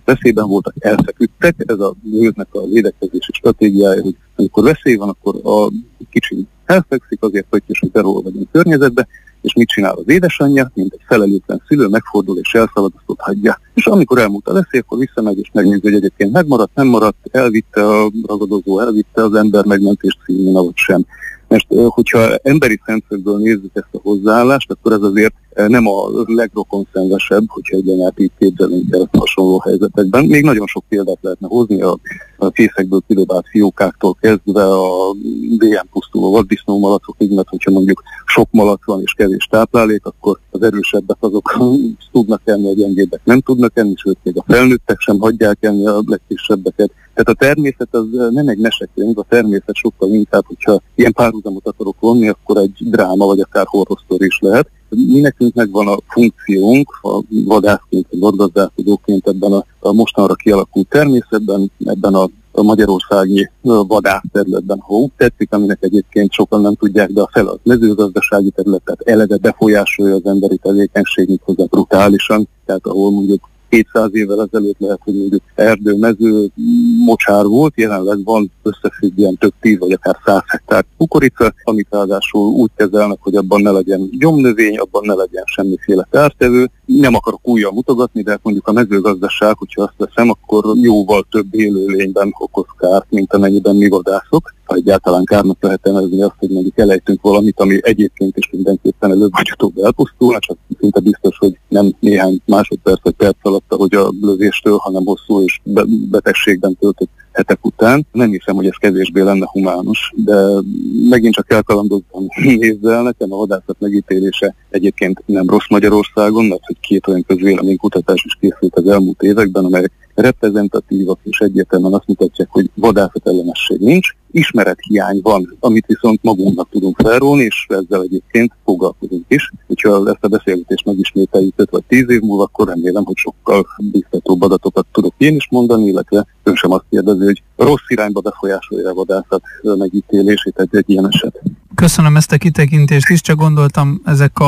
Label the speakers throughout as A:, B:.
A: veszélyben voltak, elfeküdtek. Ez a nőknek a védekezési stratégiája, hogy amikor veszély van, akkor a kicsi elfekszik azért, hogy berol vagyunk a környezetbe, és mit csinál az édesanyja, mint egy felelőtlen szülő, megfordul és elszalad, azt ott hagyja. És amikor elmúlt a veszély, akkor visszamegy és megnézi, hogy egyébként megmaradt, nem maradt, elvitte a ragadozó, elvitte az ember megmentést címén, avagy sem. Mert hogyha emberi szemszögből nézzük ezt a hozzáállást, akkor ez azért nem a legrokonszenvesebb, hogyha egyenlát így képzelünk el hasonló helyzetekben. Még nagyon sok példát lehetne hozni a fészekből kidobált fiókáktól kezdve a DM pusztuló vaddisznó malacokig, mert hogyha mondjuk sok malac van és kevés táplálék, akkor az erősebbek azok tudnak enni, a gyengébbek nem tudnak enni, sőt még a felnőttek sem hagyják enni a legkisebbeket. Tehát a természet az nem egy mesekönyv, a természet sokkal inkább, hogyha ilyen párhuzamot akarok vonni, akkor egy dráma vagy akár horror sztori is lehet. Mi nekünk megvan a funkciónk, a vadászként, vagy vadgazdálkodóként ebben a mostanra kialakult természetben, ebben a magyarországi vadászterületben, ha úgy tetszik, aminek egyébként sokan nem tudják, de a fele az mezőgazdasági terület, tehát eleve befolyásolja az emberi tevékenység, méghozzá brutálisan, tehát ahol mondjuk 200 évvel ezelőtt lehet, hogy mondjuk erdő, mező, mocsár volt, jelenleg van összefüggően több 10 vagy akár 100 hektár kukorica, amit ráadásul úgy kezelnek, hogy abban ne legyen gyomnövény, abban ne legyen semmiféle kártevő. Nem akarok újra mutogatni, de mondjuk a mezőgazdaság, hogyha azt veszem, akkor jóval több élőlényben okoz kárt, mint amennyiben mi vadászok. Ha egyáltalán kárnak lehet nevezni azt, hogy mondjuk elejtünk valamit, ami egyébként is mindenképpen előbb vagy utóbb elpusztul, csak szinte biztos, hogy nem néhány másodperc vagy perc alatt, hogy a lövéstől, hanem hosszú és betegségben töltött hetek után. Nem hiszem, hogy ez kevésbé lenne humános, de megint csak elkalandoztam nézzel, nekem a vadászat megítélése egyébként nem rossz Magyarországon, mert hogy 2 olyan közvéleménykutatás is készült az elmúlt években, amelyek reprezentatívak és egyértelműen azt mutatják, hogy vadászat ellenesség nincs, ismerethiány van, amit viszont magunknak tudunk felrólni, és ezzel egyébként foglalkozunk is. Hogyha ezt a beszélgetést megismételjük 5 vagy 10 év múlva, akkor remélem, hogy sokkal biztatóbb adatokat tudok én is mondani, illetve ön sem azt kérdezi, hogy rossz irányba befolyásolja a vadászat megítélését egy ilyen eset.
B: Köszönöm ezt a kitekintést is, csak gondoltam,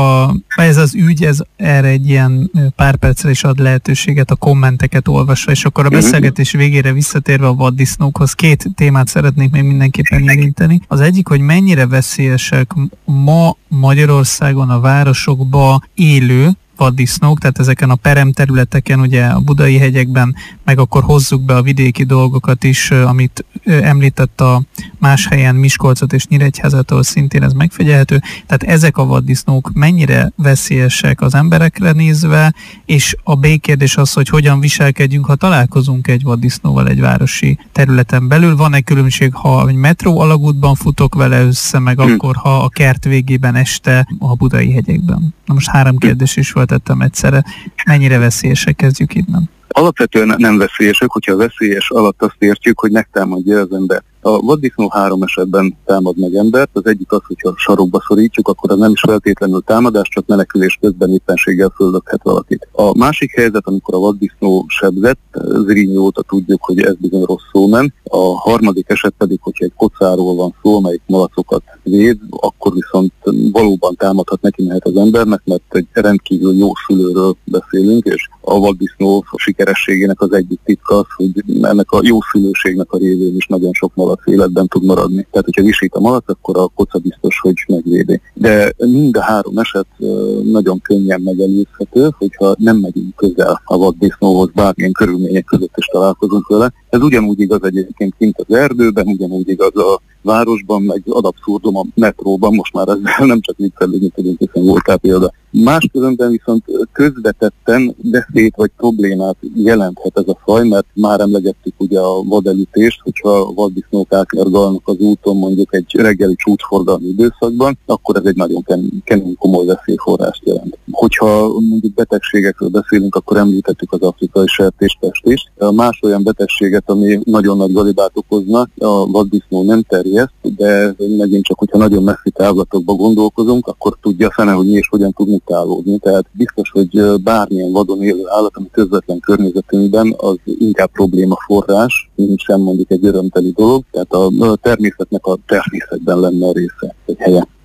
B: ez az ügy, ez erre egy ilyen pár percre is ad lehetőséget a kommenteket olvasva, és akkor a beszélgetés végére visszatérve a vaddisznókhoz 2 témát szeretnék még mindenképpen érinteni. Az egyik, hogy mennyire veszélyesek ma Magyarországon a városokba élő vaddisznók, tehát ezeken a peremterületeken, ugye a budai hegyekben, meg akkor hozzuk be a vidéki dolgokat is, amit említett a más helyen Miskolcot és Nyíregyházat, ahol szintén ez megfigyelhető. Tehát ezek a vaddisznók mennyire veszélyesek az emberekre nézve, és a B-kérdés az, hogy hogyan viselkedjünk, ha találkozunk egy vaddisznóval egy városi területen belül. Van-e különbség, ha egy metró alagútban futok vele össze, meg akkor, ha a kert végében este a budai hegyekben? Na most 3 kérdés is feltettem egyszerre. Mennyire veszélyesek, kezdjük innen?
A: Alapvetően nem veszélyesek, hogyha veszélyes alatt azt értjük, hogy megtámadja az ember. A vaddisznó 3 esetben támad meg embert. Az egyik az, hogyha sarokba szorítjuk, akkor az nem is feltétlenül támadás, csak menekülés közben éppenséggel föllökhet valakit. A másik helyzet, amikor a vaddisznó sebzett, Zrínyi óta tudjuk, hogy ez bizony rosszul ment. A harmadik eset pedig, hogyha egy kocáról van szó, amelyik malacokat véd, akkor viszont valóban támadhat, neki mehet az embernek, mert egy rendkívül jó szülőről beszélünk, és a vaddisznó sikerességének az egyik titka az, hogy ennek a jó szülőségnek a révén is nagyon sok malac életben tud maradni. Tehát, hogyha visít a malac, akkor a koca biztos, hogy megvédi. De mind a 3 eset nagyon könnyen megelőzhető, hogyha nem megyünk közel a vaddisznóhoz, bármilyen körülmények között is találkozunk vele. Ez ugyanúgy igaz egyébként kint az erdőben, ugyanúgy igaz a városban, meg ad abszurdum a metróban, most már ezzel nem csak viccelődni tudunk, hiszen voltál példa. Máskülönben viszont közvetetten veszélyt vagy problémát jelenthet ez a faj, mert már emlegettük ugye a vadelütést, hogyha a vaddisznók átjárgalnak az úton mondjuk egy reggeli csúcsforgalmi időszakban, akkor ez egy nagyon kemény komoly veszélyforrást jelent. Hogyha mondjuk betegségekről beszélünk, akkor említettük az afrikai sertéspest is. Más olyan betegséget, ami nagyon nagy galibát okozna, a vaddisznó nem terjeszt, de megint csak, hogyha nagyon messzi távlatokba gondolkozunk, akkor tudja a fene, hogy mi és hogyan tud mutálódni. Tehát biztos, hogy bármilyen vadon élő állat, ami közvetlen környezetünkben, az inkább problémaforrás, mint sem mondjuk egy örömteli dolog. Tehát a természetnek a természetben lenne a része, egy helye.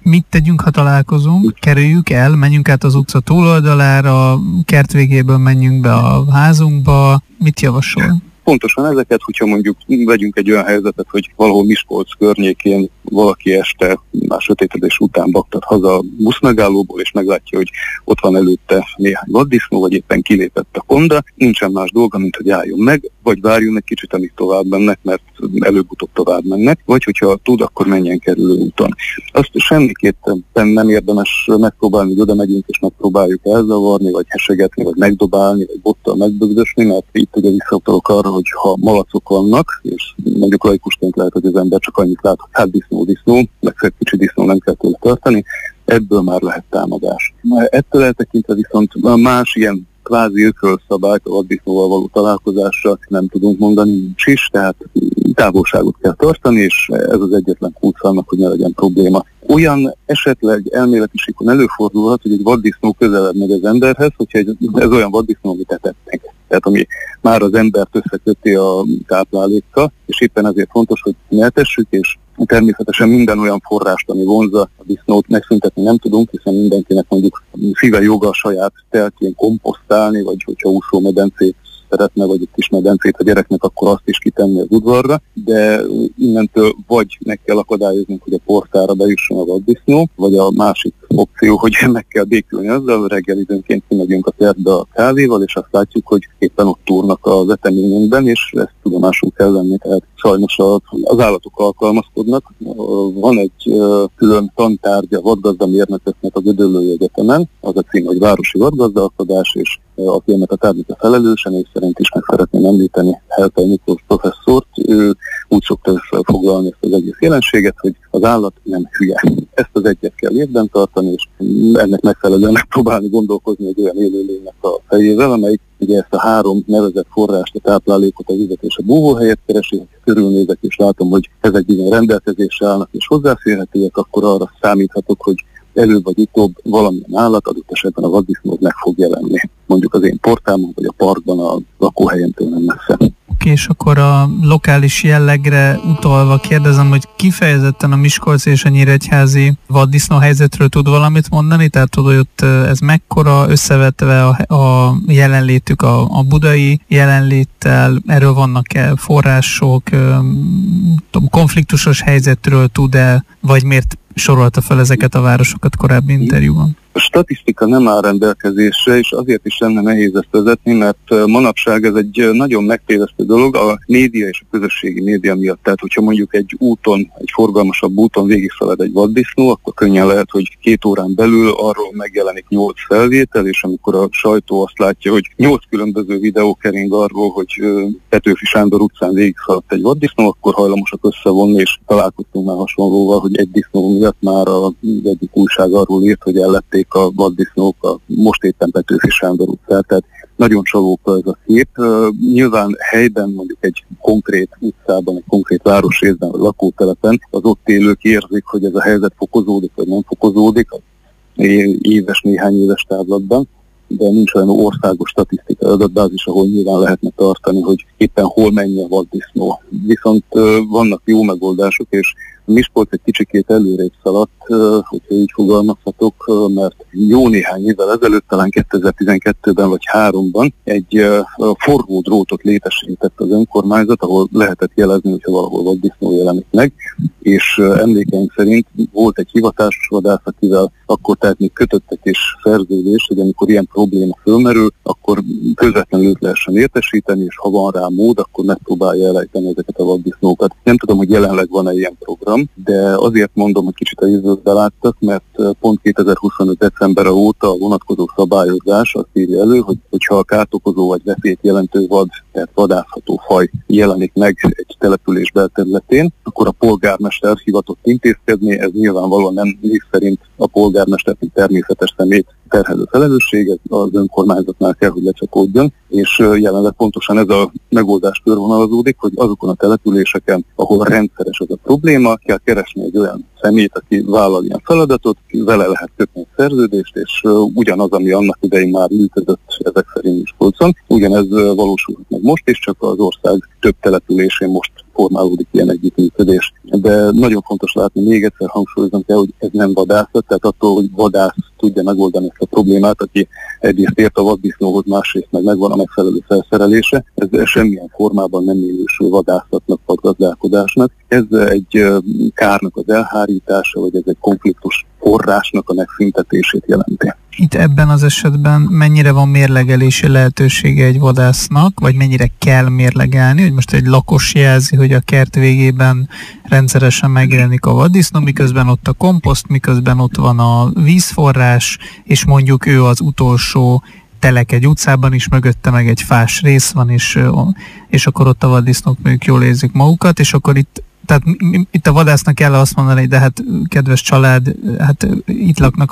B: mit tegyünk, ha találkozunk? Kerüljük el, menjünk át az utca túloldalára, kert végéből menjünk be a házunkba, mit javasol?
A: Pontosan ezeket, hogyha mondjuk vegyünk egy olyan helyzetet, hogy valahol Miskolc környékén valaki este már sötétedés után baktat haza a buszmegállóból, és meglátja, hogy ott van előtte néhány vaddisznó, vagy éppen kilépett a konda, nincsen más dolga, mint hogy álljon meg, vagy várjon egy kicsit, amíg tovább mennek, mert előbb-utóbb tovább mennek, vagy hogyha tud, akkor menjen kerülő úton. Azt semmiképpen nem érdemes megpróbálni, hogy oda megyünk és megpróbáljuk elzavarni, vagy hesegetni, vagy megdobálni, vagy bottal megbögdösni, mert itt ugye visszatalok arra, hogy ha malacok vannak, és mondjuk laikusként lehet, hogy az ember csak annyit lát, hogy hát disznó, legfeljebb kicsi disznó, nem kell tőle tartani, ebből már lehet támadás. Ettől eltekintve viszont más ilyen kvázi ökölszabályt a vaddisznóval való találkozásra nem tudunk mondani, nincs is, tehát távolságot kell tartani, és ez az egyetlen kulcs annak, hogy ne legyen probléma. Olyan esetleg elméleti síkon előfordulhat, hogy egy vaddisznó közelebb megy az emberhez, hogyha ez olyan vaddisznó, amit etetnek. Tehát ami már az embert összeköti a táplálékkal, és éppen ezért fontos, hogy ne etessük, és természetesen minden olyan forrást, ami vonzza a disznót, megszüntetni nem tudunk, hiszen mindenkinek mondjuk szíve joga a saját telkén komposztálni, vagy hogyha úszómedencét szeretne, vagy egy kis medencét a gyereknek, akkor azt is kitenni az udvarra, de innentől vagy meg kell akadályoznunk, hogy a portára bejusson a vaddisznó, vagy a másik opció, hogy meg kell békülni azzal, reggel időnként kimegyünk a kertbe a kávéval, és azt látjuk, hogy éppen ott túrnak az eteményünkben, és ezt tudomásul kell venni, tehát sajnos az állatok alkalmazkodnak. Van egy külön tantárgya vadgazdamérnököknek a Gödöllői Egyetemen, az a cím, hogy városi vadgazdálkodás, és aki ennek a tárgynak a felelősen, és szerint is meg szeretném említeni Helpei Miklós professzort, ő úgy szokta összefoglalni ezt az egész jelenséget, hogy az állat nem hülye. Ezt az egyet kell évben tartani, és ennek megfelelően megpróbálni gondolkozni egy olyan élőlénynek a fejével, amelyik ugye ezt a három nevezett forrást, a táplálékot, a vizet és a búvóhelyet keresi. Ha körülnézek és látom, hogy ezek bizony rendelkezésre állnak és hozzáférhetőek, akkor arra számíthatok, hogy előbb vagy utóbb valamilyen állat, adott esetben a vaddisznó meg fog jelenni. Mondjuk az én portámon, vagy a parkban, a lakóhelyemtől nem messze.
B: Oké, és akkor a lokális jellegre utalva kérdezem, hogy kifejezetten a miskolci és a nyíregyházi vaddisznó helyzetről tud valamit mondani? Tehát tudod, hogy ott ez mekkora összevetve a jelenlétük a budai jelenléttel, erről vannak-e források, konfliktusos helyzetről tud-e, vagy miért sorolta fel ezeket a városokat korábbi interjúban?
A: A statisztika nem áll rendelkezésre, és azért is lenne nehéz ezt vezetni, mert manapság ez egy nagyon megtévesztő dolog a média és a közösségi média miatt. Tehát, hogyha mondjuk egy úton, egy forgalmasabb úton végigszalad egy vaddisznó, akkor könnyen lehet, hogy 2 órán belül arról megjelenik 8 felvétel, és amikor a sajtó azt látja, hogy 8 különböző videó kering arról, hogy Petőfi Sándor utcán végigszaladt egy vaddisznó, akkor hajlamosak összevonni, és találkoztunk már hasonlóval, hogy egy disznó miatt már az egyik újság arról írt, hogy ellették a vaddisznók most éppen Petőfi Sándor utcán. Tehát nagyon csalóka ez a kép. Nyilván helyben, mondjuk egy konkrét utcában, egy konkrét városrészben, vagy lakótelepen az ott élők érzik, hogy ez a helyzet fokozódik, vagy nem fokozódik néhány éves távlatban, de nincs olyan országos statisztikai adatbázis, ahol nyilván lehetne tartani, hogy éppen hol mennyi a vaddisznó. Viszont vannak jó megoldások, és Miskolc egy kicsikét előrébb szaladt, hogyha így fogalmazhatok, mert jó néhány évvel ezelőtt, talán 2012-ben vagy 2003-ban egy forgó drótot létesített az önkormányzat, ahol lehetett jelezni, hogyha valahol vaddisznó jelenik meg, és emlékeim szerint volt egy hivatásos vadász, akivel akkor tehát még kötöttek is szerződést, hogy amikor ilyen probléma fölmerül, akkor közvetlenül őt lehessen értesíteni, és ha van rá mód, akkor megpróbálja elejteni ezeket a vaddisznókat. Nem tudom, hogy jelenleg van-e ilyen program, de azért mondom, hogy kicsit a jövőbe láttak, mert pont 2025. december óta a vonatkozó szabályozás azt írja elő, hogyha a károkozó vagy veszélyt jelentő vad, tehát vadászható faj jelenik meg egy település belterületén, akkor a polgármester hivatott intézkedni, ez nyilvánvalóan nem név szerint a polgármester, mint természetes személyt terhelő felelősség, ez az önkormányzatnál kell, hogy lecsapódjon, és jelenleg pontosan ez a megoldás körvonalazódik, hogy azokon a településeken, ahol rendszeres az a probléma, kell keresni egy olyan személyt, aki vállal ilyen feladatot, vele lehet kötni egy szerződést, és ugyanaz, ami annak idején már működött ezek szerint Miskolcon, ugyanez valósulhat meg most is, csak az ország több településén most formálódik ilyen együttműködés. De nagyon fontos látni, még egyszer hangsúlyozom kell, hogy ez nem vadászat, tehát attól, hogy vadász tudja megoldani ezt a problémát, aki egyrészt ért a vaddisznóhoz, másrészt meg megvan a megfelelő felszerelése, ez semmilyen formában nem minősül vadászatnak vagy gazdálkodásnak. Ez egy kárnak az elhárítása, vagy ez egy konfliktus forrásnak a megszüntetését jelenti.
B: Itt ebben az esetben mennyire van mérlegelési lehetősége egy vadásznak, vagy mennyire kell mérlegelni, hogy most egy lakos jelzi, hogy a kert végében rendszeresen megjelenik a vaddisznó, miközben ott a komposzt, miközben ott van a vízforrás, és mondjuk ő az utolsó telek egy utcában is, mögötte meg egy fás rész van, és akkor ott a vaddisznók mondjuk jól érzik magukat, és akkor tehát itt a vadásznak kell azt mondani, de hát kedves család, hát itt laknak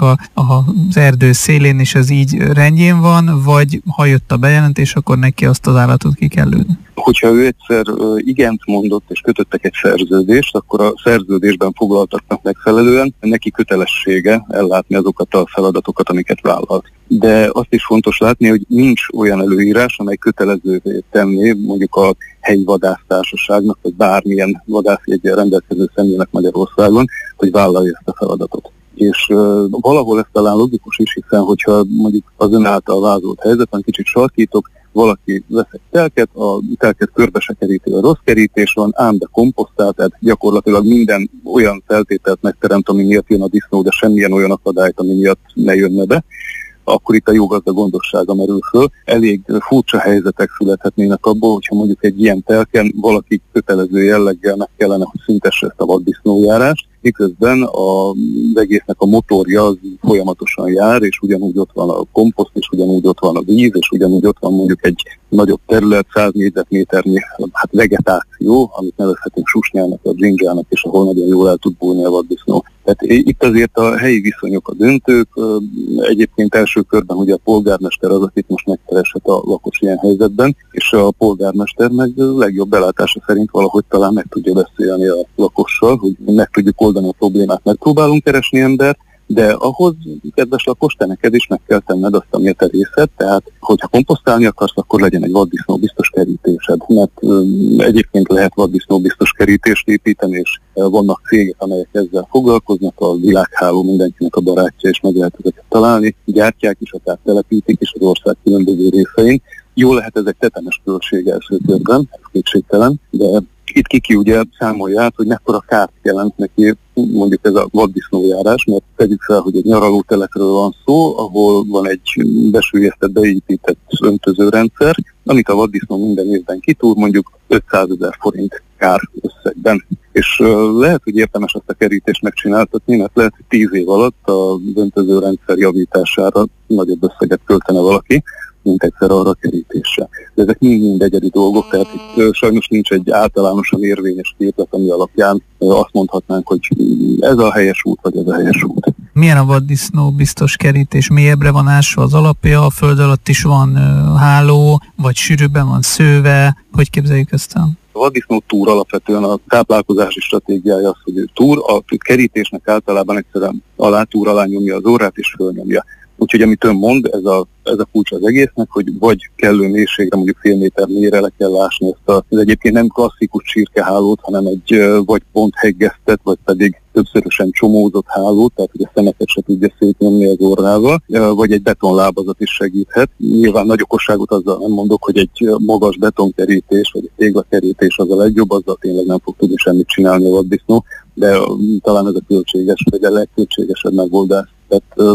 B: az erdő szélén, és ez így rendjén van, vagy ha jött a bejelentés, akkor neki azt az állatot ki kell lőni.
A: Hogyha ő egyszer igent mondott, és kötöttek egy szerződést, akkor a szerződésben foglaltaknak megfelelően neki kötelessége ellátni azokat a feladatokat, amiket vállalt. De azt is fontos látni, hogy nincs olyan előírás, amely kötelezővé tenné mondjuk a helyi vadásztársaságnak, vagy bármilyen vadászjeggyel rendelkező személynek Magyarországon, hogy vállalja ezt a feladatot. És valahol ez talán logikus is, hiszen hogyha mondjuk az ön által vázolt helyzetben kicsit sarkítok, valaki vesz egy telket, a telket körbe se keríti, a rossz kerítés van, ám de komposztál, tehát gyakorlatilag minden olyan feltételt megteremt, ami miatt jön a disznó, de semmilyen olyan akadályt, ami miatt ne jönne be, akkor itt a jó gazda gondossága merül föl. Elég furcsa helyzetek születhetnének abból, hogyha mondjuk egy ilyen telken valaki kötelező jelleggel meg kellene, hogy szüntesse ezt a vaddisznójárást, miközben az egésznek a motorja az folyamatosan jár, és ugyanúgy ott van a komposzt, és ugyanúgy ott van a víz, és ugyanúgy ott van mondjuk egy nagyobb terület, 100 négyzetméternyi vegetáció, amit nevezhetünk susnyának, a dzsindzsának, és ahol nagyon jól el tud bújni a vaddisznó. Tehát itt azért a helyi viszonyok a döntők, egyébként első körben ugye a polgármester az, akit most megkereshet a lakos ilyen helyzetben, és a polgármester meg legjobb belátása szerint valahogy talán meg tudja beszélni a lakossal, hogy meg tudjuk oldani a problémát, megpróbálunk keresni embert, de ahhoz, kedves lakos, te neked is meg kell tenned azt, ami a te részed, tehát hogyha komposztálni akarsz, akkor legyen egy vaddisznó biztos kerítésed, mert egyébként lehet vaddisznó biztos kerítést építeni, és vannak cégek, amelyek ezzel foglalkoznak, a világháló mindenkinek a barátja, és meg lehet ezeket találni, gyártják is, akár telepítik is az ország különböző részein. Jó lehet ez egy tetemes költség első körben, ez kétségtelen, de itt Kiki ugye számolja át, hogy mekkora kárt jelent neki mondjuk ez a vaddisznójárás, mert tegyük fel, hogy egy nyaralótelekről van szó, ahol van egy besüllyesztett, beépített öntözőrendszer, amit a vaddisznó minden évben kitúr, mondjuk 500 000 forint kár összegben. És lehet, hogy érdemes ezt a kerítést megcsináltatni, mert lehet, hogy 10 év alatt az öntözőrendszer javítására nagyobb összeget költene valaki, mint egyszer arra a kerítésre. De ezek mind egyedi dolgok, tehát itt sajnos nincs egy általánosan érvényes képlet, ami alapján azt mondhatnánk, hogy ez a helyes út, vagy ez a helyes út.
B: Milyen a vaddisznó biztos kerítés? Mélyebbre van ásva az alapja, a föld alatt is van háló, vagy sűrűbben van szőve? Hogy képzeljük ezt el?
A: A vaddisznó túr alapvetően a táplálkozási stratégiája az, hogy ő túr, a kerítésnek általában egyszerűen alá nyomja az órát és fölnyomja. Úgyhogy amit ön mond, ez a kulcs az egésznek, hogy vagy kellő mélységre, mondjuk fél méter mélyre le kell ásni ez egyébként nem klasszikus csirkehálót, hanem egy vagy pont heggesztett, vagy pedig többszörösen csomózott hálót, tehát hogy a szemeket se tudja szétnyomni az orrával, vagy egy betonlábazat is segíthet. Nyilván nagy okosságot azzal nem mondok, hogy egy magas betonkerítés, vagy egy téglakerítés az a legjobb, azzal tényleg nem fog tudni semmit csinálni a vaddisznó, de talán ez a költséges, vagy a legköltségesebb megoldás. Tehát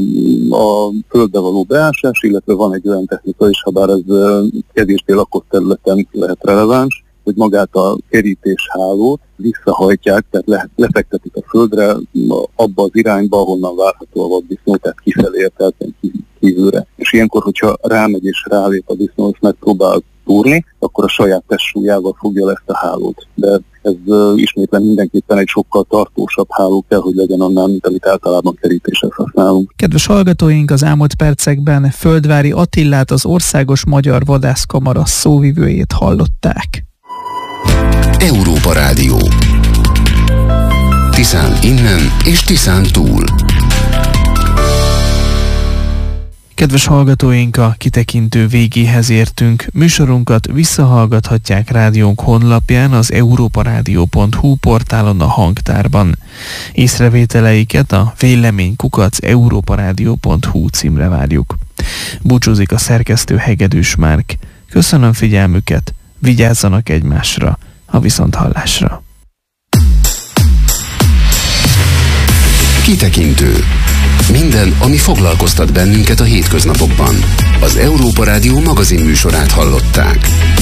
A: a földbe való beásás, illetve van egy olyan technika is, ha bár ez kevésbé lakott területen lehet releváns, hogy magát a kerítéshálót visszahajtják, tehát lefektetik a földre abba az irányba, ahonnan várható a vaddisznó, tehát kifelé értelten kívülre. És ilyenkor, hogyha rámegy és rálép a disznó, és megpróbál túrni, akkor a saját testsúlyával fogja le ezt a hálót. De ez ismétlen mindenképpen egy sokkal tartósabb háló kell, hogy legyen annál, mint amit általában kerítéshez használunk.
B: Kedves hallgatóink, az elmúlt percekben Földvári Attillát, az Országos Magyar Vadászkamara szóvivőjét hallották.
C: Európa Rádió. Tiszán innen és Tiszán túl.
D: Kedves hallgatóink, a kitekintő végéhez értünk. Műsorunkat visszahallgathatják rádiónk honlapján, az europaradio.hu portálon, a hangtárban. Észrevételeiket a vélemény@europaradio.hu címre várjuk. Búcsúzik a szerkesztő, Hegedűs Márk. Köszönöm figyelmüket, vigyázzanak egymásra, a viszonthallásra.
C: Kitekintő. Minden, ami foglalkoztat bennünket a hétköznapokban. Az Európa Rádió magazin műsorát hallották.